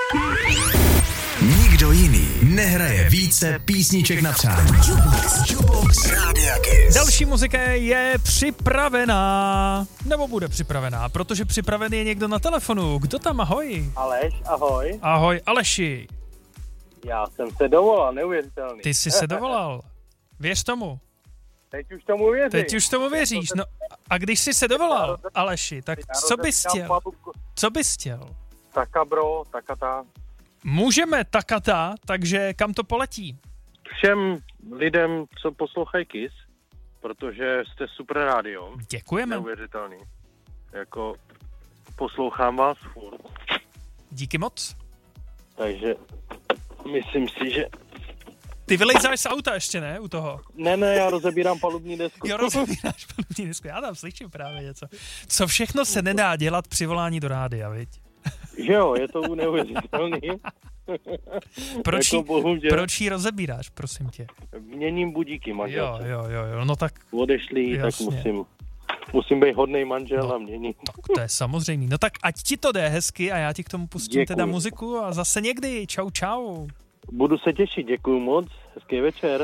Nikdo jiný nehraje více písniček na přání. Jukebox Rádia Kiss. Další muzika je připravená, nebo bude připravená, protože připraven je někdo na telefonu. Kdo tam, ahoj? Aleš, ahoj. Ahoj, Aleši. Já jsem se dovolal, neuvěřitelný. Ty jsi se dovolal. Věř tomu. Teď už tomu věřím. Teď už tomu věříš. No a když jsi se dovolal, Aleši, tak co bys chtěl? Co bys chtěl? Taka bro, takata. Můžeme takata, takže kam to poletí? Všem lidem, co poslouchají Kiss, protože jste super rádio. Děkujeme. Neuvěřitelný. Jako poslouchám vás furt. Díky moc. Takže myslím si, že... Ty vylejzáš z auta ještě, ne? U toho. Ne, já rozebírám palubní desku. Jo, rozebíráš palubní desku. Já tam slyším právě něco. Co všechno se nedá dělat při volání do rádia, viď? Že jo, je to neuvěřitelný. Proč ji rozebíráš, prosím tě? Měním budíky manželce. Jo, no tak... Odešli, jasně. Tak musím být hodnej manžel a měnit. Tak to je samozřejmé. No tak ať ti to jde hezky a já ti k tomu pustím Děkuju. teda muziku a zase někdy. Čau. Budu se těšit, děkuju moc, hezký večer.